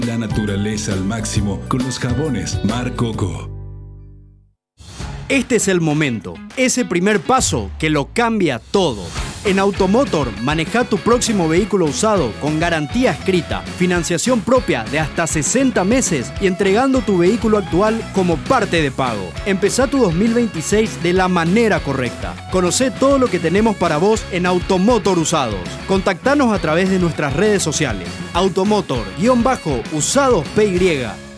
La naturaleza al máximo con los jabones Mar Coco. Este es el momento, ese primer paso que lo cambia todo. En Automotor, maneja tu próximo vehículo usado con garantía escrita, financiación propia de hasta 60 meses y entregando tu vehículo actual como parte de pago. Empezá tu 2026 de la manera correcta. Conocé todo lo que tenemos para vos en Automotor Usados. Contactanos a través de nuestras redes sociales. Automotor-Usados PY.